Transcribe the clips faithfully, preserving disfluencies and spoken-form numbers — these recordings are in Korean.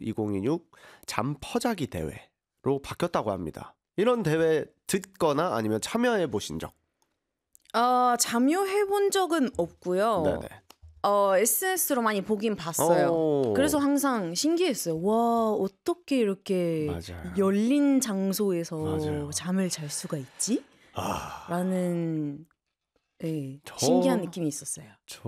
이천이십육 잠 퍼자기 대회로 바뀌었다고 합니다. 이런 대회 듣거나 아니면 참여해 보신 적? 어, 참여해 본 적은 없고요. 네네. 어, 에스엔에스로 많이 보긴 봤어요. 오. 그래서 항상 신기했어요. 와, 어떻게 이렇게 맞아요. 열린 장소에서 맞아요. 잠을 잘 수가 있지? 아, 라는 예, 저- 신기한 느낌이 있었어요.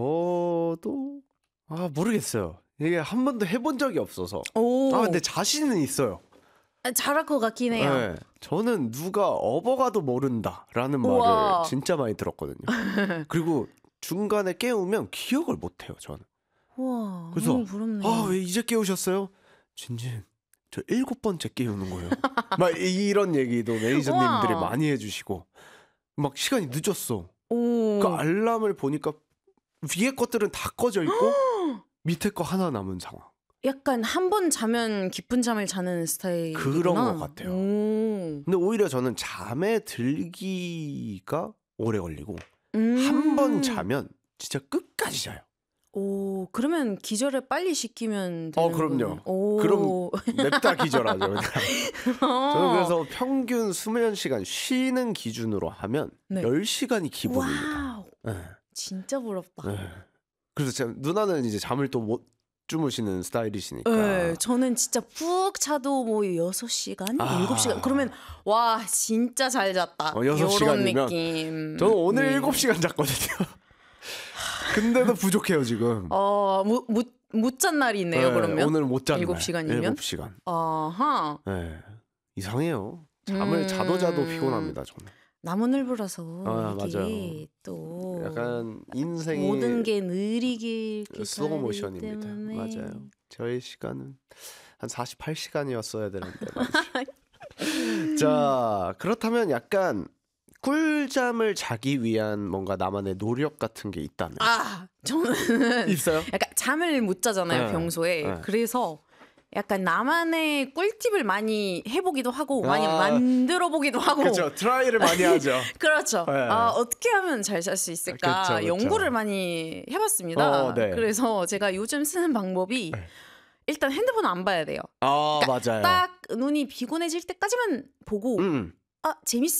저도 아 모르겠어요. 이게 한 번도 해본 적이 없어서. 오, 아 근데 자신은 있어요. 아, 잘할 것 같긴 해요. 네, 저는 누가 업어가도 모른다라는 우와. 말을 진짜 많이 들었거든요. 그리고 중간에 깨우면 기억을 못해요. 저는. 우와, 그래서, 너무 부럽네요. 아 왜 이제 깨우셨어요? 진진 저 일곱 번째 깨우는 거예요. 막 이런 얘기도 매니저님들이 우와. 많이 해주시고 막 시간이 늦었어. 오, 그 알람을 보니까 위에 것들은 다 꺼져 있고 밑에 거 하나 남은 상황. 약간 한 번 자면 깊은 잠을 자는 스타일이구나. 그런 것 같아요. 오. 근데 오히려 저는 잠에 들기가 오래 걸리고 음. 한 번 자면 진짜 끝까지 자요. 오, 그러면 기절을 빨리 시키면 되는 어, 그럼요. 거네. 오. 그럼 냅다 기절하죠. 그냥. 어. 저는 그래서 평균 수면 시간 쉬는 기준으로 하면 네. 열 시간이 기본입니다. 와우, 네. 진짜 부럽다. 네. 그래서 제가, 누나는 이제 잠을 또 못 주무시는 스타일이시니까. 네, 저는 진짜 푹 자도 뭐 여섯 시간, 아. 일곱 시간 그러면 와 진짜 잘 잤다. 어, 여섯 요런 시간이면 느낌. 저는 오늘 네. 일곱 시간 잤거든요. 근데도 부족해요 지금. 어, 못, 못, 못 잔 날이 있네요. 네, 그러면 오늘 못 잤네. 일곱 시간이면? 일곱 시간. 아하. 네. 이상해요. 잠을 음. 자도 자도 피곤합니다 저는. 나무늘보라서 아, 이게 맞아요. 또 약간 인생이 모든 게 느리게 이렇게 슬로우 가기 모션입니다. 때문에. 맞아요. 저의 시간은 한 사십팔 시간이었어야 되는데 말이죠. 자, 그렇다면 약간 꿀잠을 자기 위한 뭔가 나만의 노력 같은 게 있다면 아, 저는 있어요? 약간 잠을 못 자잖아요, 네. 평소에. 네. 그래서 약간 나만의 꿀팁을 많이 해보기도 하고 많이 아. 만들어 보기도 하고. 그렇죠. 트라이를 많이 하죠. 그렇죠. 네. 아, 어떻게 하면 잘 잘 수 있을까 그쵸, 그쵸. 연구를 많이 해봤습니다. 어, 네. 그래서 제가 요즘 쓰는 방법이 네. 일단 핸드폰은 안 봐야 돼요. 아, 맞아요. 딱 눈이 피곤해질 때까지만 보고 음, 아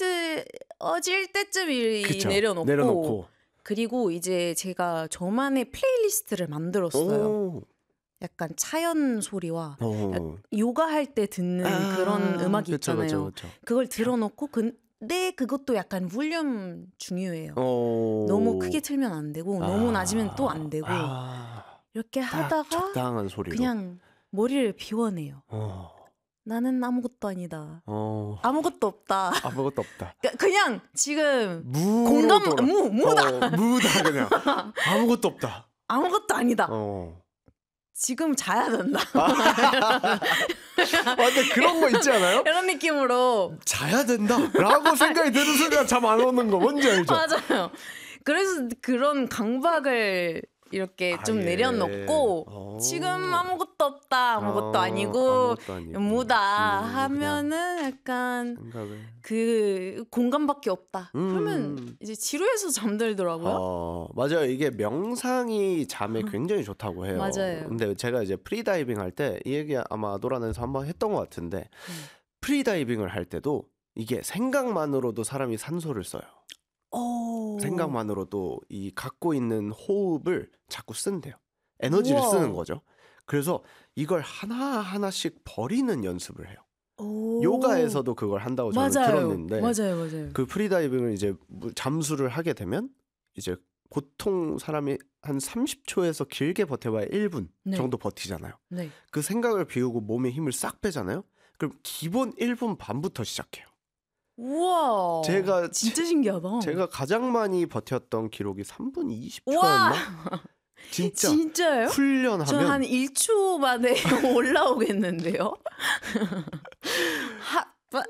재밌어질 때쯤 이 그쵸. 내려놓고, 내려놓고. 그리고 이제 제가 저만의 플레이리스트를 만들었어요. 오. 약간 차연 소리와 오. 요가할 때 듣는 아, 그런 음악이 그쵸, 있잖아요. 그쵸, 그쵸. 그걸 들어놓고 근데 그것도 약간 볼륨 중요해요. 오. 너무 크게 틀면 안 되고 너무 낮으면 또 안 되고 아, 이렇게 딱 하다가 적당한 소리로. 그냥 머리를 비워내요. 어. 나는 아무것도 아니다. 어. 아무것도 없다. 아무것도 없다. 그러니까 그냥 지금 무로 공감 돌아- 무 무다. 어, 무다 그냥. 아무것도 없다. 아무것도 아니다. 어. 지금 자야 된다. 아, 근데 그런 거 있지 않아요? 이런 느낌으로. 자야 된다라고 생각이 드는 순간 잠 안 오는 거 뭔지 알죠? 맞아요. 그래서 그런 강박을 이렇게 좀 아예. 내려놓고 어. 지금 아무것도 없다, 아무것도 어, 아니고 아무것도 아니고. 무다 음, 하면은 약간 생각을. 그 공간밖에 없다. 음. 그러면 이제 지루해서 잠들더라고요. 어, 맞아요. 이게 명상이 잠에 굉장히 좋다고 해요. 맞아요. 근데 제가 이제 프리다이빙 할 때 이 얘기 아마 노란에서 한번 했던 것 같은데 음. 프리다이빙을 할 때도 이게 생각만으로도 사람이 산소를 써요. 오. 생각만으로도 이 갖고 있는 호흡을 자꾸 쓴대요. 에너지를 우와. 쓰는 거죠. 그래서 이걸 하나하나씩 버리는 연습을 해요. 오. 요가에서도 그걸 한다고 저는 맞아요. 들었는데 맞아요, 맞아요. 그 프리다이빙을 이제 무- 잠수를 하게 되면 이제 보통 사람이 한 삼십 초에서 길게 버텨봐야 일 분 네. 정도 버티잖아요. 네. 그 생각을 비우고 몸에 힘을 싹 빼잖아요. 그럼 기본 일 분 반부터 시작해요. 우와. 제가 진짜 신기하다. 제가 가장 많이 버텼던 기록이 삼 분 이십 우와. 초였나? 진짜 진짜요? 훈련하면 전 한 일 초 만에 올라오겠는데요. 하, 빠-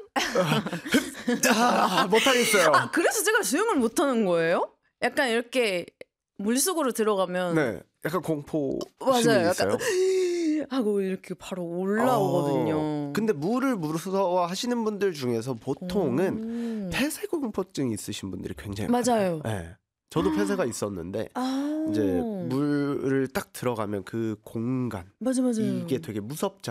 아, 못하겠어요. 아, 그래서 제가 수영을 못하는 거예요? 약간 이렇게 물속으로 들어가면 네, 약간 공포 맞아요. 심리 약간 있어요. 하고 이렇게 바로 올라오거든요. 어, 근데 물을 무서워하시는 분들 중에서 보통은 음. 폐쇄 공포증이 있으신 분들이 굉장히 맞아요. 많아요. 네. 저도 폐쇄가 있었는데 아. 이제 물을 딱 들어가면 그 공간 맞아 맞아요. 이게 되게 무섭지